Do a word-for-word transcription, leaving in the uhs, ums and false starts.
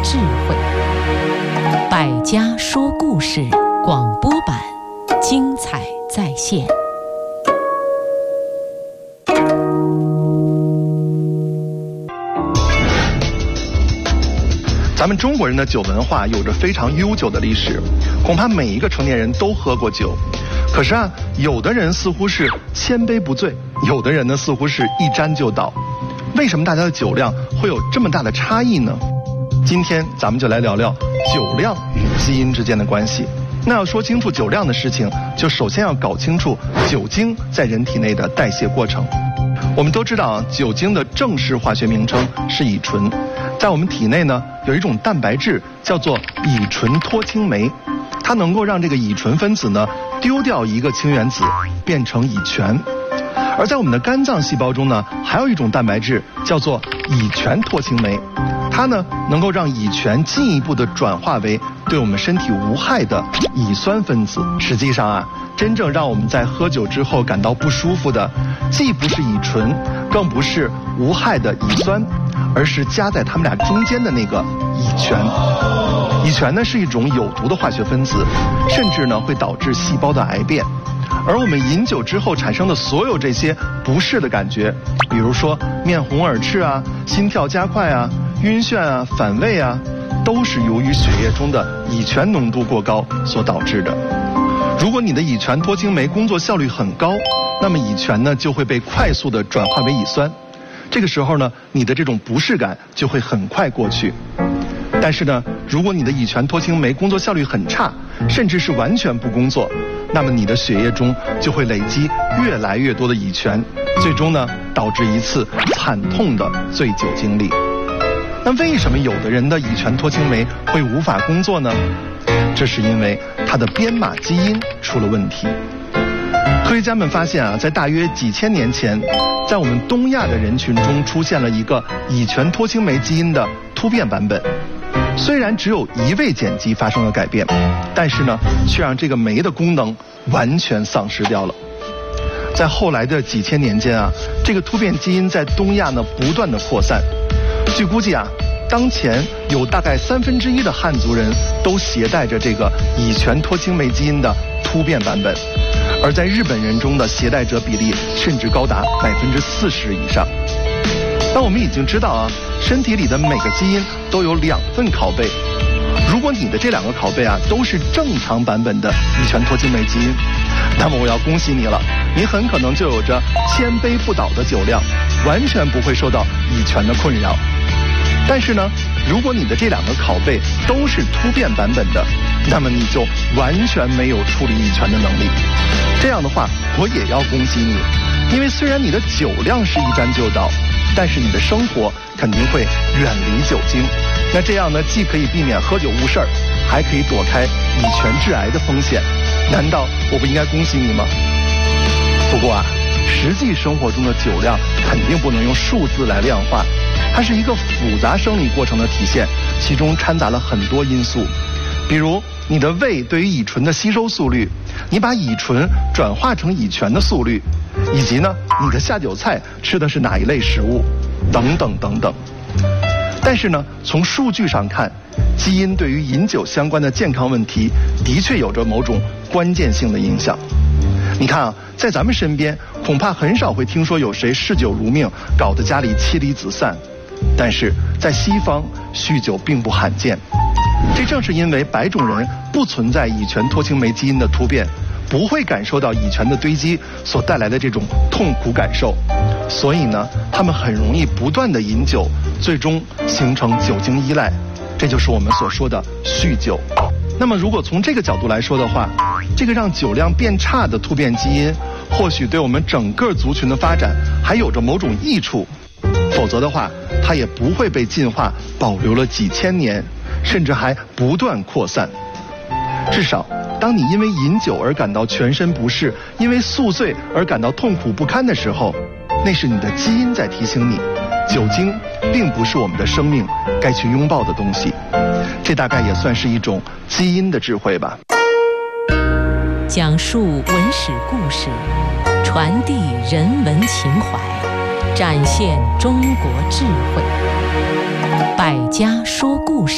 智慧。百家说故事广播版，精彩再现。 咱们中国人的酒文化有着非常悠久的历史，恐怕每一个成年人都喝过酒。可是啊，有的人似乎是千杯不醉，有的人呢似乎是一沾就倒。为什么大家的酒量会有这么大的差异呢？今天咱们就来聊聊酒量与基因之间的关系。那要说清楚酒量的事情，就首先要搞清楚酒精在人体内的代谢过程。我们都知道啊，酒精的正式化学名称是乙醇。在我们体内呢，有一种蛋白质叫做乙醇脱氢酶，它能够让这个乙醇分子呢丢掉一个氢原子，变成乙醛。而在我们的肝脏细胞中呢，还有一种蛋白质叫做乙醛脱氢酶，它呢能够让乙醛进一步的转化为对我们身体无害的乙酸分子。实际上啊，真正让我们在喝酒之后感到不舒服的，既不是乙醇，更不是无害的乙酸，而是夹在它们俩中间的那个乙醛。乙醛呢是一种有毒的化学分子，甚至呢会导致细胞的癌变。而我们饮酒之后产生的所有这些不适的感觉，比如说面红耳赤啊、心跳加快啊、晕眩啊、反胃啊，都是由于血液中的乙醛浓度过高所导致的。如果你的乙醛脱氢酶工作效率很高，那么乙醛呢就会被快速的转化为乙酸，这个时候呢，你的这种不适感就会很快过去。但是呢，如果你的乙醛脱氢酶工作效率很差，甚至是完全不工作，那么你的血液中就会累积越来越多的乙醛，最终呢导致一次惨痛的醉酒经历。那为什么有的人的乙醛脱氢酶会无法工作呢？这是因为它的编码基因出了问题。科学家们发现啊，在大约几千年前，在我们东亚的人群中出现了一个乙醛脱氢酶基因的突变版本。虽然只有一位碱基发生了改变，但是呢，却让这个酶的功能完全丧失掉了。在后来的几千年间啊，这个突变基因在东亚呢不断的扩散。据估计啊，当前有大概三分之一的汉族人都携带着这个乙醛脱氢酶基因的突变版本，而在日本人中的携带者比例甚至高达百分之四十以上。那我们已经知道啊，身体里的每个基因都有两份拷贝。如果你的这两个拷贝啊都是正常版本的乙醛脱氢酶基因，那么我要恭喜你了，你很可能就有着千杯不倒的酒量，完全不会受到乙醛的困扰。但是呢，如果你的这两个拷贝都是突变版本的，那么你就完全没有处理乙醛的能力。这样的话，我也要恭喜你，因为虽然你的酒量是一沾就倒，但是你的生活肯定会远离酒精。那这样呢，既可以避免喝酒误事儿，还可以躲开乙醛致癌的风险。难道我不应该恭喜你吗？不过啊，实际生活中的酒量肯定不能用数字来量化，它是一个复杂生理过程的体现，其中掺杂了很多因素。比如你的胃对于乙醇的吸收速率，你把乙醇转化成乙醛的速率，以及呢你的下酒菜吃的是哪一类食物，等等等等。但是呢，从数据上看，基因对于饮酒相关的健康问题的确有着某种关键性的影响。你看啊，在咱们身边恐怕很少会听说有谁嗜酒如命，搞得家里妻离子散。但是在西方，酗酒并不罕见。这正是因为白种人不存在乙醛脱氢酶基因的突变，不会感受到乙醛的堆积所带来的这种痛苦感受，所以呢，他们很容易不断的饮酒，最终形成酒精依赖，这就是我们所说的酗酒。那么如果从这个角度来说的话，这个让酒量变差的突变基因，或许对我们整个族群的发展还有着某种益处，否则的话，它也不会被进化保留了几千年，甚至还不断扩散。至少当你因为饮酒而感到全身不适，因为宿醉而感到痛苦不堪的时候，那是你的基因在提醒你，酒精并不是我们的生命该去拥抱的东西。这大概也算是一种基因的智慧吧。 讲述文史故事，传递人文情怀，展现中国智慧。百家说故事。